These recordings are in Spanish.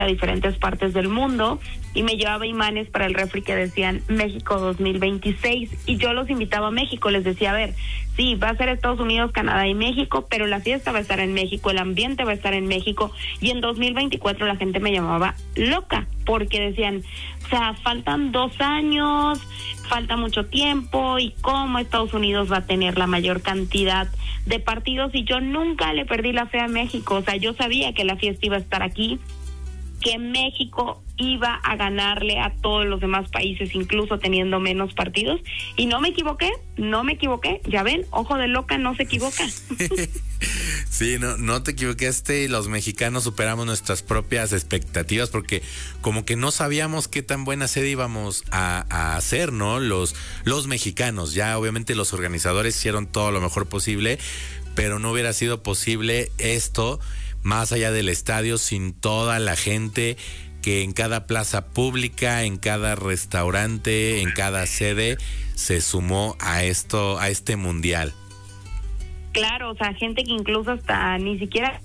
a diferentes partes del mundo y me llevaba imanes para el refri que decían México 2026 y yo los invitaba a México, les decía, a ver, sí, va a ser Estados Unidos, Canadá y México, pero la fiesta va a estar en México, el ambiente va a estar en México y en 2024 la gente me llamaba loca porque decían, o sea, faltan 2 años, falta mucho tiempo y cómo Estados Unidos va a tener la mayor cantidad de partidos y yo nunca le perdí la fe a México, o sea, yo sabía que la fiesta iba a estar aquí, que México iba a ganarle a todos los demás países, incluso teniendo menos partidos, y no me equivoqué, ya ven, ojo de loca no se equivoca. Sí, no te equivocaste y los mexicanos superamos nuestras propias expectativas porque como que no sabíamos qué tan buena sede íbamos a hacer, ¿no? Los mexicanos, ya obviamente los organizadores hicieron todo lo mejor posible, pero no hubiera sido posible esto más allá del estadio sin toda la gente que en cada plaza pública, en cada restaurante, en cada sede se sumó a este mundial. Claro, o sea, gente que incluso hasta ni siquiera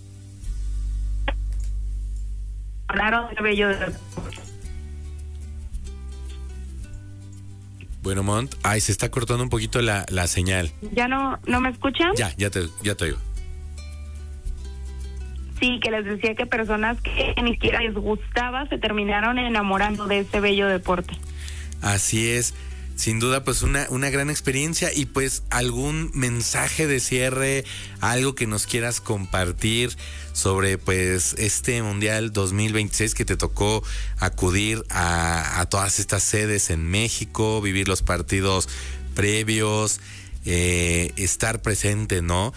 hablaron del bello de... Bueno, Mont, se está cortando un poquito la señal. ¿Ya no me escuchan? Ya te oigo. Sí, que les decía que personas que ni siquiera les gustaba se terminaron enamorando de este bello deporte. Así es, sin duda pues una gran experiencia y pues algún mensaje de cierre, algo que nos quieras compartir sobre pues este Mundial 2026 que te tocó acudir a todas estas sedes en México, vivir los partidos previos, estar presente, ¿no?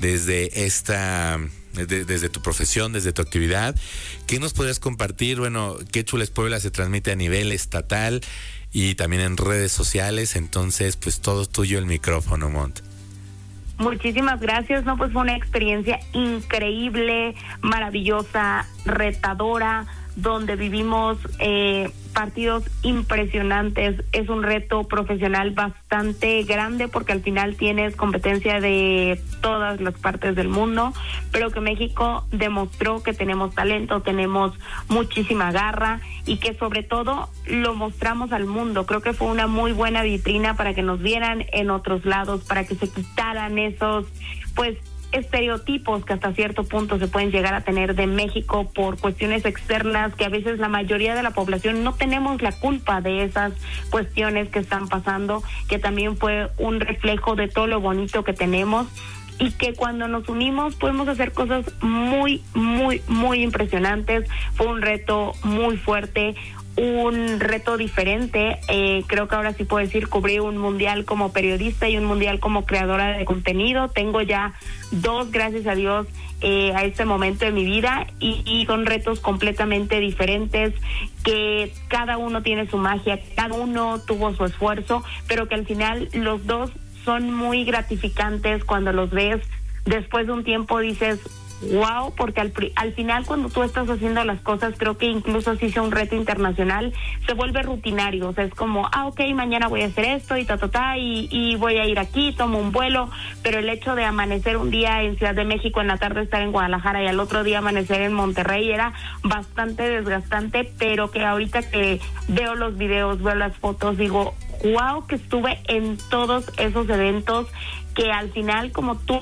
Desde tu profesión, desde tu actividad. ¿Qué nos podrías compartir? Bueno, Qué Chules Puebla se transmite a nivel estatal y también en redes sociales, entonces pues todo tuyo el micrófono, Mont. Muchísimas gracias, no, pues fue una experiencia increíble, maravillosa, retadora, donde vivimos partidos impresionantes. Es un reto profesional bastante grande porque al final tienes competencia de todas las partes del mundo, pero que México demostró que tenemos talento, tenemos muchísima garra y que sobre todo lo mostramos al mundo. Creo que fue una muy buena vitrina para que nos vieran en otros lados, para que se quitaran esos pues estereotipos que hasta cierto punto se pueden llegar a tener de México por cuestiones externas, que a veces la mayoría de la población no tenemos la culpa de esas cuestiones que están pasando, que también fue un reflejo de todo lo bonito que tenemos y que cuando nos unimos podemos hacer cosas muy, muy, muy impresionantes. Fue un reto muy fuerte, un reto diferente. Creo que ahora sí puedo decir, cubrí un mundial como periodista y un mundial como creadora de contenido. Tengo ya 2, gracias a Dios, a este momento de mi vida y son retos completamente diferentes, que cada uno tiene su magia, cada uno tuvo su esfuerzo, pero que al final los dos son muy gratificantes cuando los ves. Después de un tiempo dices, wow, porque al final cuando tú estás haciendo las cosas, creo que incluso si sea un reto internacional, se vuelve rutinario, o sea, es como, ok, mañana voy a hacer esto y voy a ir aquí, tomo un vuelo, pero el hecho de amanecer un día en Ciudad de México, en la tarde estar en Guadalajara y al otro día amanecer en Monterrey era bastante desgastante, pero que ahorita que veo los videos, veo las fotos, digo, wow, que estuve en todos esos eventos, que al final como tú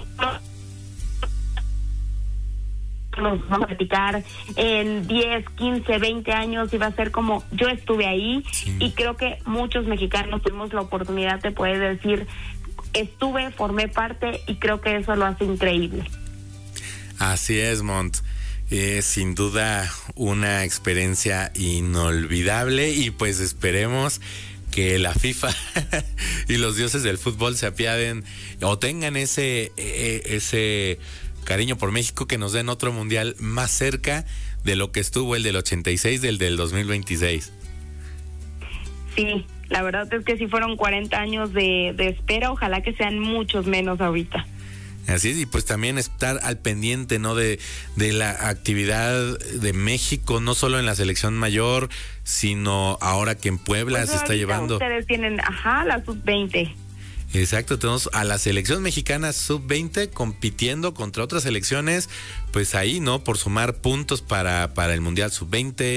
nos vamos a platicar en 10, 15, 20 años y va a ser como yo estuve ahí. Sí. Y creo que muchos mexicanos tuvimos la oportunidad de poder decir estuve, formé parte y creo que eso lo hace increíble. Así es, Mont. Sin duda una experiencia inolvidable y pues esperemos que la FIFA y los dioses del fútbol se apiaden o tengan ese cariño por México, que nos den otro mundial más cerca de lo que estuvo el del 86, del 2026. Sí, la verdad es que sí fueron 40 años de espera, ojalá que sean muchos menos ahorita. Así es, y pues también estar al pendiente, ¿no? de la actividad de México, no solo en la selección mayor, sino ahora que en Puebla pues se está llevando. Ustedes tienen, la sub-20. Exacto, tenemos a la selección mexicana sub-20 compitiendo contra otras selecciones, pues ahí, ¿no? Por sumar puntos para el Mundial sub-20.